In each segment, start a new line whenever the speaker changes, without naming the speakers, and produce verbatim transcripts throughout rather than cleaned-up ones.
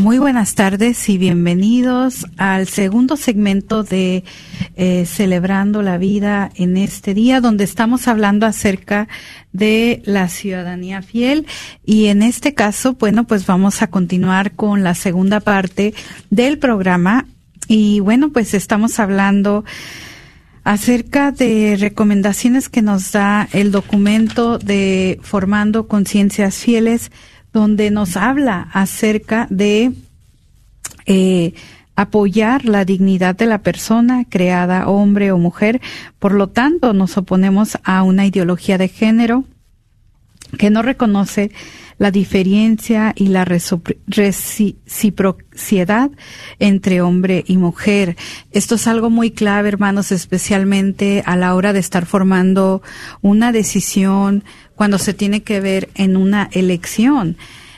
Muy buenas tardes y bienvenidos al segundo segmento de eh, Celebrando la Vida en este día, donde estamos hablando acerca de la ciudadanía fiel. Y en este caso, bueno, pues vamos a continuar con la segunda parte del programa. Y bueno, pues estamos hablando acerca de recomendaciones que nos da el documento de Formando Conciencias Fieles, donde nos habla acerca de eh, apoyar la dignidad de la persona, creada hombre o mujer. Por lo tanto, nos oponemos a una ideología de género que no reconoce la diferencia y la reciprocidad entre hombre y mujer. Esto es algo muy clave, hermanos, especialmente a la hora de estar formando una decisión, cuando se tiene que ver en una elección.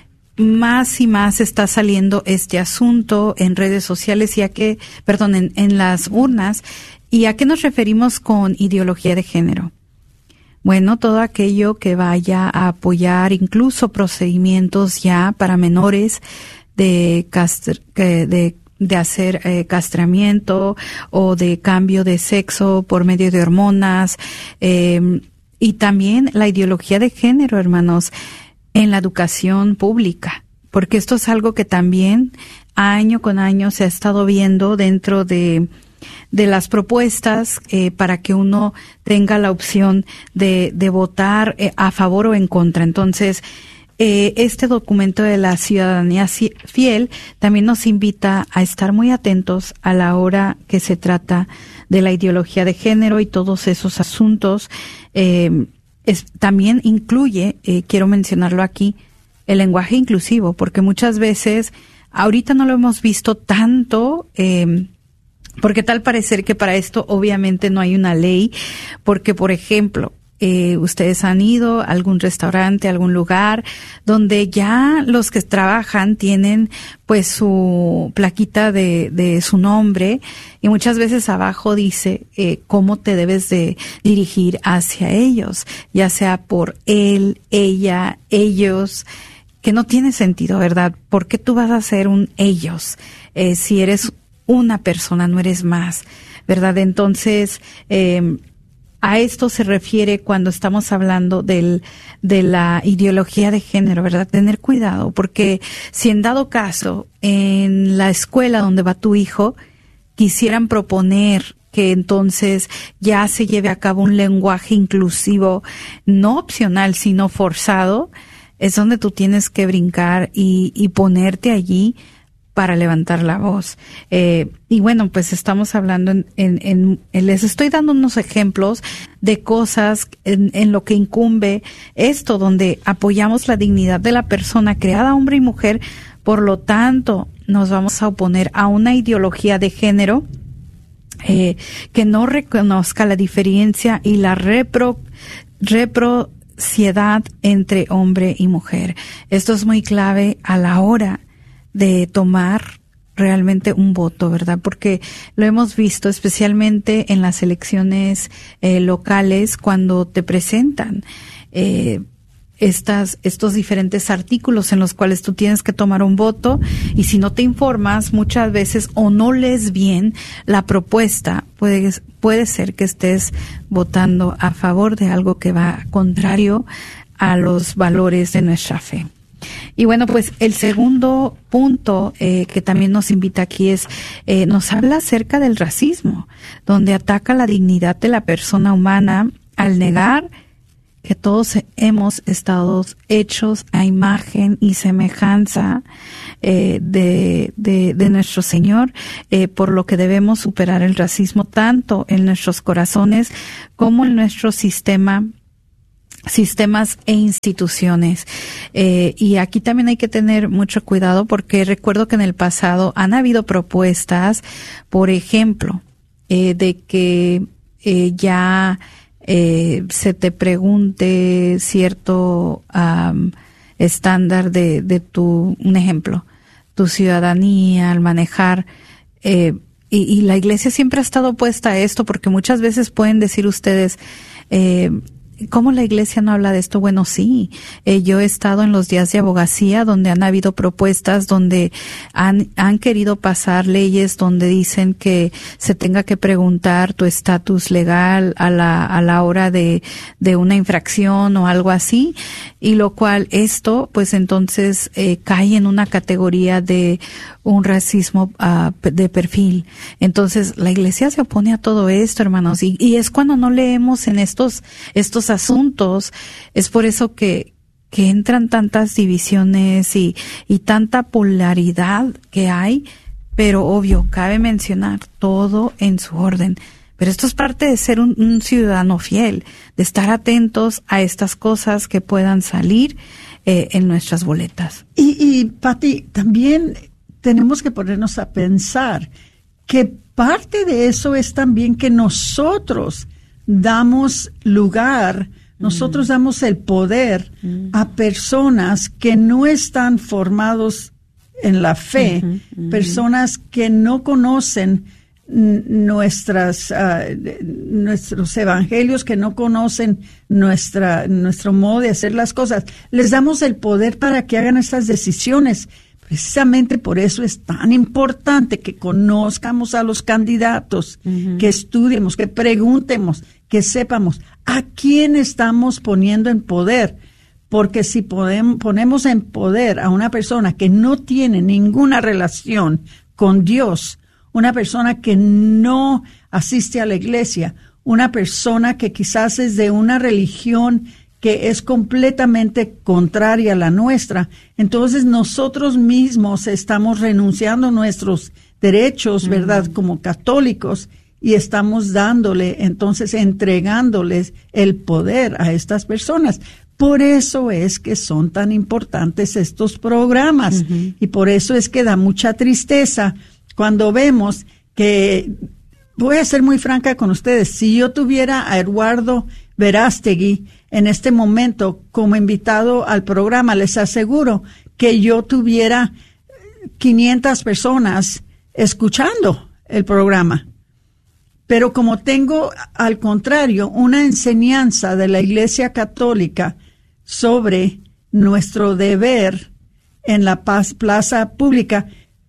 Más y más está saliendo este asunto en redes sociales y a qué, perdón, en, en las urnas. ¿Y a qué nos referimos con ideología de género? Bueno, todo aquello que vaya a apoyar incluso procedimientos ya para menores de castr- de de hacer eh, castramiento o de cambio de sexo por medio de hormonas, eh, y también la ideología de género, hermanos, en la educación pública, porque esto es algo que también año con año se ha estado viendo dentro de de las propuestas eh, para que uno tenga la opción de, de votar eh, a favor o en contra. Entonces, eh, este documento de la ciudadanía fiel también nos invita a estar muy atentos a la hora que se trata de la ideología de género y todos esos asuntos. Eh, es, también incluye, eh, quiero mencionarlo aquí, el lenguaje inclusivo, porque muchas veces, ahorita no lo hemos visto tanto, eh, porque tal parecer que para esto obviamente no hay una ley, porque por ejemplo, eh, ustedes han ido a algún restaurante, a algún lugar donde ya los que trabajan tienen pues su plaquita de, de su nombre y muchas veces abajo dice eh, cómo te debes de dirigir hacia ellos, ya sea por él, ella, ellos, que no tiene sentido, ¿verdad? ¿Por qué tú vas a ser un ellos eh, si eres una persona, no eres más, ¿verdad? Entonces, eh, a esto se refiere cuando estamos hablando del, de la ideología de género, ¿verdad? Tener cuidado, porque si en dado caso, en la escuela donde va tu hijo, quisieran proponer que entonces ya se lleve a cabo un lenguaje inclusivo, no opcional, sino forzado, es donde tú tienes que brincar y, y ponerte allí para levantar la voz. Eh, y bueno, pues estamos hablando en, en, en, en, les estoy dando unos ejemplos de cosas en, en lo que incumbe esto, donde apoyamos la dignidad de la persona creada hombre y mujer, por lo tanto, nos vamos a oponer a una ideología de género eh, que no reconozca la diferencia y la repro, reciprocidad entre hombre y mujer. Esto es muy clave a la hora de tomar realmente un voto, ¿verdad? Porque lo hemos visto especialmente en las elecciones eh, locales cuando te presentan eh, estas estos diferentes artículos en los cuales tú tienes que tomar un voto y si no te informas muchas veces o no lees bien la propuesta, puede, puede ser que estés votando a favor de algo que va contrario a los valores de nuestra fe. Y bueno, pues el segundo punto eh, que también nos invita aquí es, eh, nos habla acerca del racismo, donde ataca la dignidad de la persona humana al negar que todos hemos estado hechos a imagen y semejanza eh, de, de, de nuestro Señor, eh, por lo que debemos superar el racismo tanto en nuestros corazones como en nuestro sistema sistemas e instituciones. Eh, y aquí también hay que tener mucho cuidado porque recuerdo que en el pasado han habido propuestas, por ejemplo, eh, de que eh, ya eh, se te pregunte cierto um, estándar de, de tu, un ejemplo, tu ciudadanía al manejar, eh, y, y la iglesia siempre ha estado opuesta a esto porque muchas veces pueden decir ustedes, eh, ¿cómo la iglesia no habla de esto? Bueno, sí, eh, yo he estado en los días de abogacía donde han habido propuestas donde han, han querido pasar leyes donde dicen que se tenga que preguntar tu estatus legal a la, a la hora de, de una infracción o algo así, y lo cual esto, pues entonces, eh, cae en una categoría de un racismo uh, de perfil. Entonces, la iglesia se opone a todo esto, hermanos, y, y es cuando no leemos en estos, estos asuntos, es por eso que, que entran tantas divisiones y, y tanta polaridad que hay, pero obvio, cabe mencionar todo en su orden. Pero esto es parte de ser un, un ciudadano fiel, de estar atentos a estas cosas que puedan salir eh, en nuestras boletas.
Y, y Pati, también tenemos que ponernos a pensar que parte de eso es también que nosotros damos lugar, mm. nosotros damos el poder mm. a personas que no están formados en la fe, mm-hmm, mm-hmm. personas que no conocen nuestras uh, nuestros evangelios, que no conocen nuestra nuestro modo de hacer las cosas. Les damos el poder para que hagan estas decisiones. Precisamente por eso es tan importante que conozcamos a los candidatos, uh-huh. que estudiemos, que preguntemos, que sepamos a quién estamos poniendo en poder. Porque si podemos, ponemos en poder a una persona que no tiene ninguna relación con Dios, una persona que no asiste a la iglesia, una persona que quizás es de una religión que es completamente contraria a la nuestra, entonces nosotros mismos estamos renunciando a nuestros derechos, uh-huh. ¿verdad?, como católicos, y estamos dándole, entonces entregándoles el poder a estas personas. Por eso es que son tan importantes estos programas, uh-huh. y por eso es que da mucha tristeza cuando vemos que, voy a ser muy franca con ustedes, si yo tuviera a Eduardo Verástegui en este momento como invitado al programa, les aseguro que yo tuviera quinientas personas escuchando el programa. Pero como tengo, al contrario, una enseñanza de la Iglesia Católica sobre nuestro deber en la paz, plaza pública,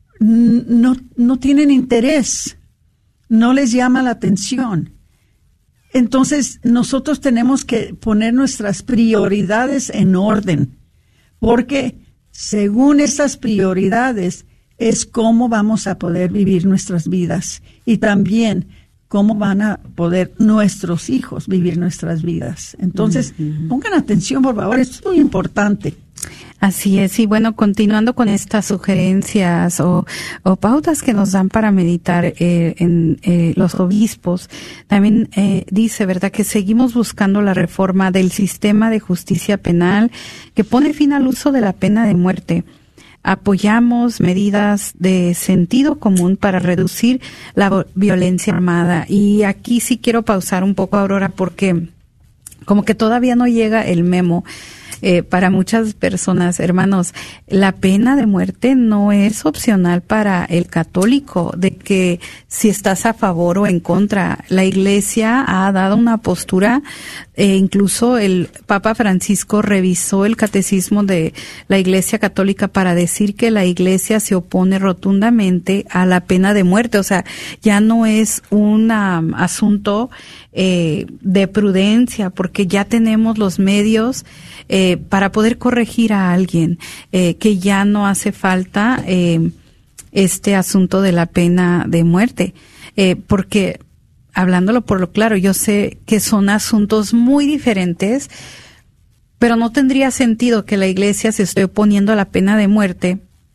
no, no tienen interés, no les llama la atención. Entonces, nosotros tenemos que poner nuestras prioridades en orden, porque según esas prioridades es cómo vamos a poder vivir nuestras vidas y también cómo van a poder nuestros hijos vivir nuestras vidas. Entonces, uh-huh. pongan atención, por favor, esto es muy importante.
Así es, y bueno, continuando con estas sugerencias o, o pautas que nos dan para meditar eh, en eh, los obispos, también eh, dice, ¿verdad?, que seguimos buscando la reforma del sistema de justicia penal que pone fin al uso de la pena de muerte. Apoyamos medidas de sentido común para reducir la violencia armada. Y aquí sí quiero pausar un poco, Aurora, porque como que todavía no llega el memo. Eh, para muchas personas, hermanos, la pena de muerte no es opcional para el católico, de que si estás a favor o en contra. La Iglesia ha dado una postura, eh, incluso el Papa Francisco revisó el catecismo de la Iglesia Católica para decir que la Iglesia se opone rotundamente a la pena de muerte. O sea, ya no es un um, asunto eh, de prudencia, porque ya tenemos los medios Eh, para poder corregir a alguien, eh, que ya no hace falta eh, este asunto de la pena de muerte, eh, porque hablándolo por lo claro, yo sé que son asuntos muy diferentes, pero no tendría sentido que la Iglesia se esté oponiendo a la pena de muerte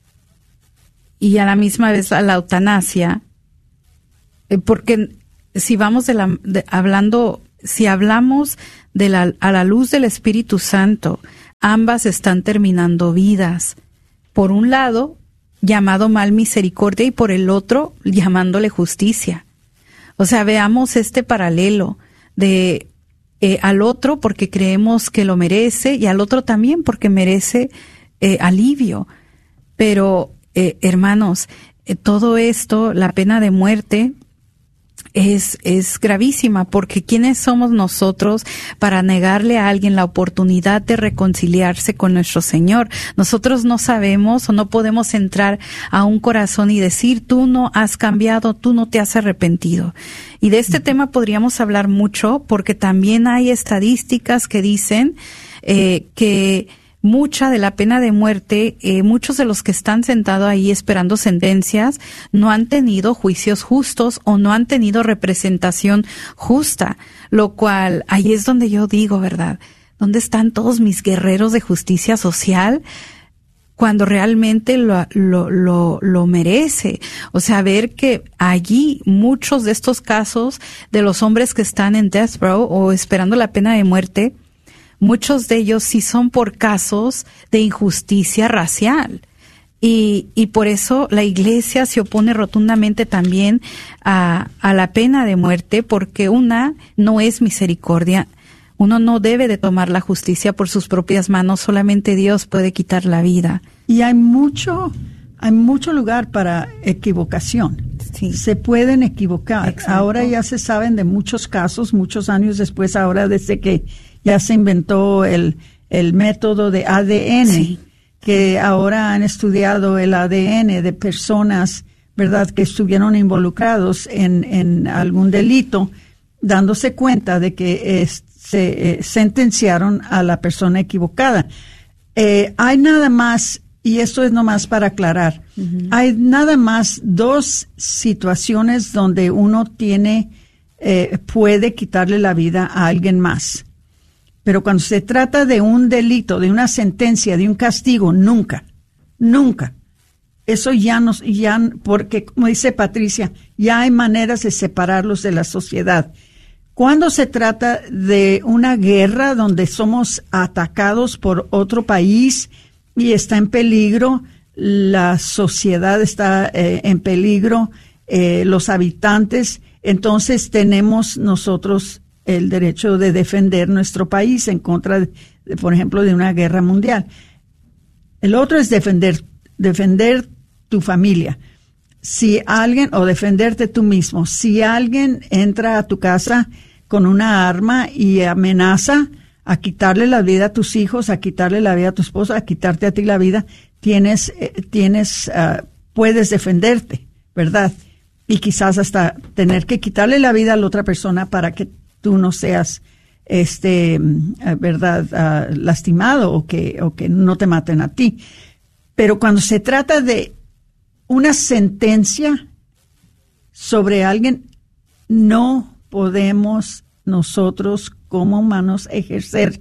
y a la misma vez a la eutanasia, eh, porque si vamos de la de, hablando Si hablamos de la, a la luz del Espíritu Santo, ambas están terminando vidas. Por un lado, llamado mal misericordia, y por el otro, llamándole justicia. O sea, veamos este paralelo de eh, al otro porque creemos que lo merece y al otro también porque merece eh, alivio. Pero, eh, hermanos, eh, todo esto, la pena de muerte, es, es gravísima, porque ¿quiénes somos nosotros para negarle a alguien la oportunidad de reconciliarse con nuestro Señor? Nosotros no sabemos o no podemos entrar a un corazón y decir, tú no has cambiado, tú no te has arrepentido. Y de este uh-huh. tema podríamos hablar mucho, porque también hay estadísticas que dicen eh, que mucha de la pena de muerte, eh, muchos de los que están sentados ahí esperando sentencias no han tenido juicios justos o no han tenido representación justa, lo cual ahí es donde yo digo, ¿verdad? ¿Dónde están todos mis guerreros de justicia social cuando realmente lo, lo, lo, lo merece? O sea, ver que allí muchos de estos casos de los hombres que están en death row o esperando la pena de muerte, muchos de ellos sí son por casos de injusticia racial. Y, y por eso la Iglesia se opone rotundamente también a, a la pena de muerte, porque una, no es misericordia. Uno no debe de tomar la justicia por sus propias manos, solamente Dios puede quitar la vida.
Y hay mucho, hay mucho lugar para equivocación. Sí. Se pueden equivocar. Exacto. Ahora ya se saben de muchos casos, muchos años después, ahora desde que ya se inventó el, el método de A D N, sí. que ahora han estudiado el A D N de personas, ¿verdad?, que estuvieron involucrados en, en algún delito, dándose cuenta de que eh, se eh, sentenciaron a la persona equivocada. Eh, hay nada más, y esto es nomás para aclarar, uh-huh. hay nada más dos situaciones donde uno tiene, eh, puede quitarle la vida a alguien más. Pero cuando se trata de un delito, de una sentencia, de un castigo, nunca, nunca. Eso ya nos, ya, porque como dice Patricia, ya hay maneras de separarlos de la sociedad. Cuando se trata de una guerra donde somos atacados por otro país y está en peligro, la sociedad está eh, en peligro, eh, los habitantes, entonces tenemos nosotros el derecho de defender nuestro país en contra, de, de, por ejemplo, de una guerra mundial. El otro es defender, defender tu familia. Si alguien, o defenderte tú mismo, si alguien entra a tu casa con una arma y amenaza a quitarle la vida a tus hijos, a quitarle la vida a tu esposa, a quitarte a ti la vida, tienes, eh, tienes, uh, puedes defenderte, ¿verdad? Y quizás hasta tener que quitarle la vida a la otra persona para que tú no seas, este, verdad, uh, lastimado o que, o que no te maten a ti. Pero cuando se trata de una sentencia sobre alguien, no podemos nosotros como humanos ejercer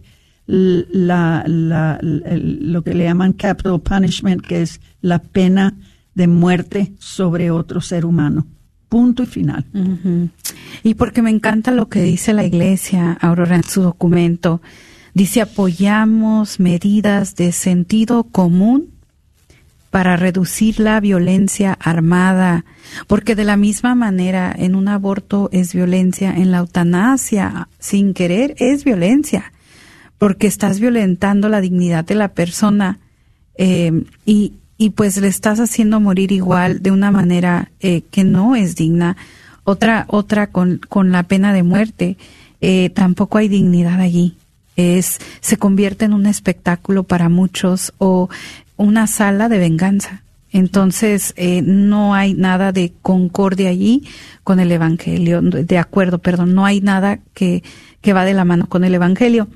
la, la, la, lo que le llaman capital punishment, que es la pena de muerte sobre otro ser humano. Punto y final.
Uh-huh. Y porque me encanta lo que dice la Iglesia, Aurora, en su documento. Dice, apoyamos medidas de sentido común para reducir la violencia armada, porque de la misma manera en un aborto es violencia, en la eutanasia sin querer es violencia, porque estás violentando la dignidad de la persona eh, y y pues le estás haciendo morir igual de una manera eh, que no es digna. Otra otra con con la pena de muerte, eh, tampoco hay dignidad allí. Es se convierte en un espectáculo para muchos o una sala de venganza. Entonces eh, no hay nada de concordia allí con el Evangelio, de acuerdo, perdón, no hay nada que que va de la mano con el Evangelio.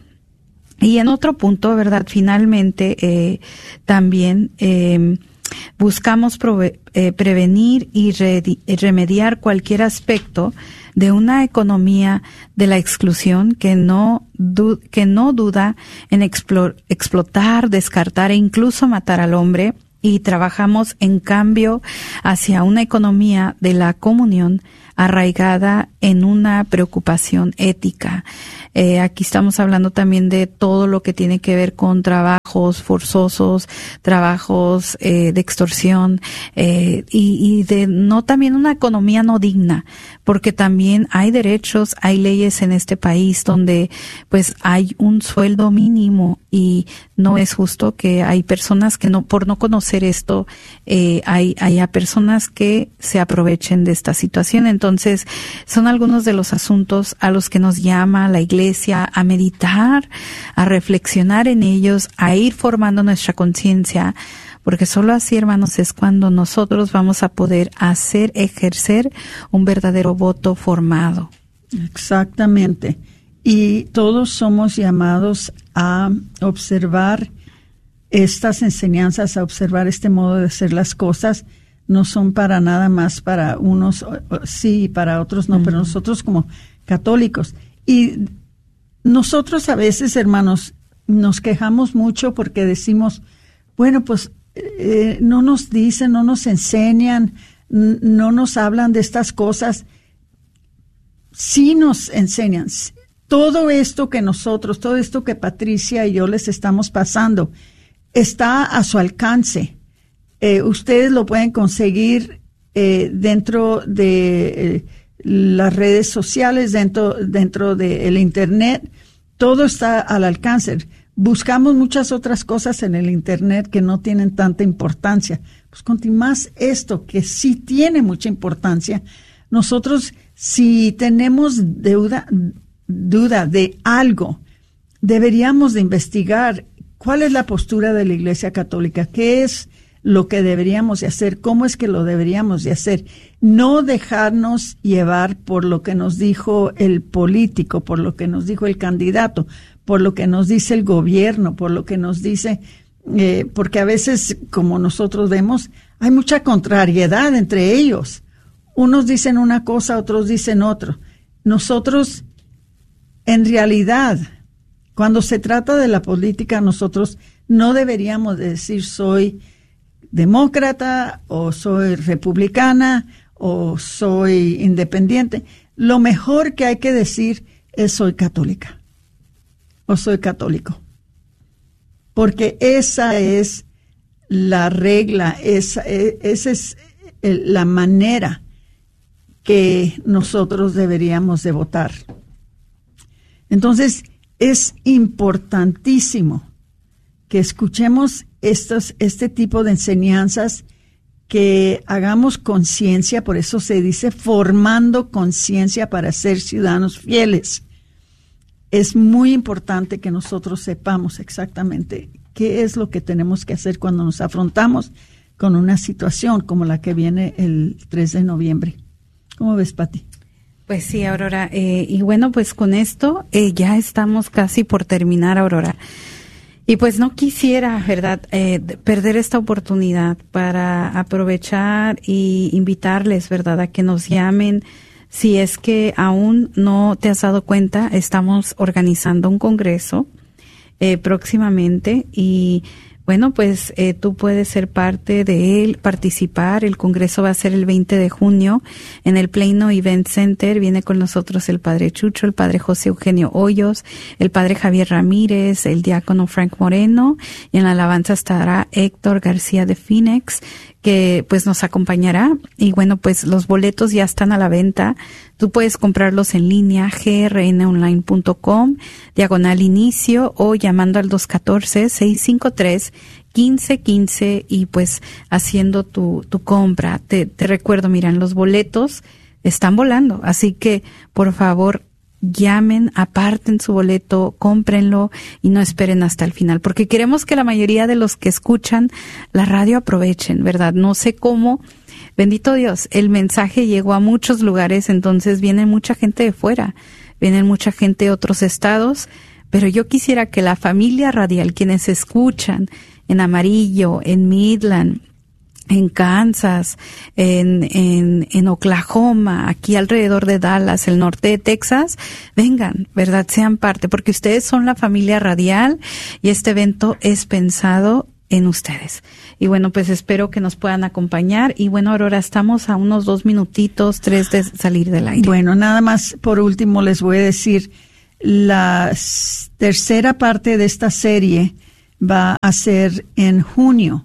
Y en otro punto, ¿verdad? Finalmente, eh, también eh, buscamos prove- eh, prevenir y re- remediar cualquier aspecto de una economía de la exclusión que no du- que no duda en explo- explotar, descartar e incluso matar al hombre, y trabajamos en cambio hacia una economía de la comunión arraigada en una preocupación ética. Eh, aquí estamos hablando también de todo lo que tiene que ver con trabajos forzosos, trabajos eh, de extorsión eh, y, y de no también una economía no digna, porque también hay derechos, hay leyes en este país donde pues hay un sueldo mínimo y no es justo que hay personas que no por no conocer esto eh, hay haya personas que se aprovechen de esta situación. Entonces Entonces, son algunos de los asuntos a los que nos llama la Iglesia a meditar, a reflexionar en ellos, a ir formando nuestra conciencia, porque solo así, hermanos, es cuando nosotros vamos a poder hacer, ejercer un verdadero voto formado.
Exactamente. Y todos somos llamados a observar estas enseñanzas, a observar este modo de hacer las cosas. No son para nada más para unos, sí, y para otros no, uh-huh. Pero nosotros como católicos. Y nosotros a veces, hermanos, nos quejamos mucho porque decimos, bueno, pues eh, no nos dicen, no nos enseñan, n- no nos hablan de estas cosas. Sí nos enseñan. Todo esto que nosotros, todo esto que Patricia y yo les estamos pasando, está a su alcance. Eh, ustedes lo pueden conseguir eh, dentro de eh, las redes sociales, dentro, dentro del Internet. Todo está al alcance. Buscamos muchas otras cosas en el Internet que no tienen tanta importancia. Pues con más esto que sí tiene mucha importancia, nosotros si tenemos deuda, duda de algo, deberíamos de investigar cuál es la postura de la Iglesia Católica, qué es lo que deberíamos de hacer, cómo es que lo deberíamos de hacer. No dejarnos llevar por lo que nos dijo el político, por lo que nos dijo el candidato, por lo que nos dice el gobierno, por lo que nos dice, eh, porque a veces, como nosotros vemos, hay mucha contrariedad entre ellos. Unos dicen una cosa, otros dicen otro. Nosotros, en realidad, cuando se trata de la política, nosotros no deberíamos decir soy demócrata o soy republicana o soy independiente. Lo mejor que hay que decir es soy católica o soy católico. Porque esa es la regla, esa, esa es la manera que nosotros deberíamos de votar. Entonces, es importantísimo que escuchemos estos, este tipo de enseñanzas, que hagamos conciencia, por eso se dice formando conciencia para ser ciudadanos fieles. Es muy importante que nosotros sepamos exactamente qué es lo que tenemos que hacer cuando nos afrontamos con una situación como la que viene el tres de noviembre. ¿Cómo ves, Pati?
Pues sí, Aurora. Eh, y bueno, pues con esto eh, ya estamos casi por terminar, Aurora. Y pues no quisiera, ¿verdad?, eh, perder esta oportunidad para aprovechar y invitarles, ¿verdad?, a que nos llamen. Si es que aún no te has dado cuenta, estamos organizando un congreso eh, próximamente y bueno, pues eh, tú puedes ser parte de él, participar. El congreso va a ser el veinte de junio en el Plano Event Center. Viene con nosotros el padre Chucho, el padre José Eugenio Hoyos, el padre Javier Ramírez, el diácono Frank Moreno, y en la alabanza estará Héctor García de Phoenix, que pues nos acompañará. Y bueno, pues los boletos ya están a la venta. Tú puedes comprarlos en línea, g r n online punto com, diagonal inicio, o llamando al dos uno cuatro, seis cinco tres, uno cinco uno cinco y pues haciendo tu, tu compra. Te, te recuerdo, miran, los boletos están volando, así que por favor llamen, aparten su boleto, cómprenlo y no esperen hasta el final, porque queremos que la mayoría de los que escuchan la radio aprovechen, ¿verdad? No sé cómo, bendito Dios, el mensaje llegó a muchos lugares, entonces viene mucha gente de fuera, vienen mucha gente de otros estados, pero yo quisiera que la familia radial, quienes escuchan en Amarillo, en Midland, en Kansas, en, en, en Oklahoma, aquí alrededor de Dallas, el norte de Texas, vengan, ¿verdad? Sean parte, porque ustedes son la familia radial y este evento es pensado en ustedes. Y bueno, pues espero que nos puedan acompañar. Y bueno, Aurora, estamos a unos dos minutitos, tres de salir del aire.
Bueno, nada más por último les voy a decir, la tercera parte de esta serie va a ser en junio.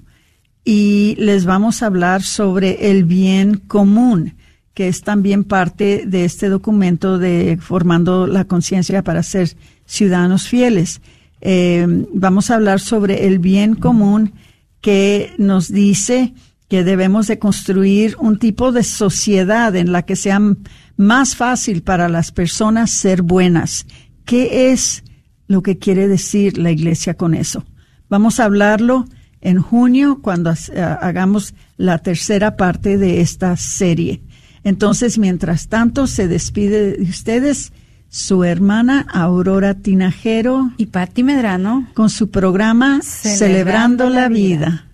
Y les vamos a hablar sobre el bien común, que es también parte de este documento de Formando la Conciencia para ser ciudadanos fieles. Eh, vamos a hablar sobre el bien común, que nos dice que debemos de construir un tipo de sociedad en la que sea más fácil para las personas ser buenas. ¿Qué es lo que quiere decir la iglesia con eso? Vamos a hablarlo en junio cuando uh, hagamos la tercera parte de esta serie. Entonces, mientras tanto, se despide de ustedes su hermana Aurora Tinajero
y Patti Medrano
con su programa Celebrando, Celebrando la vida. vida.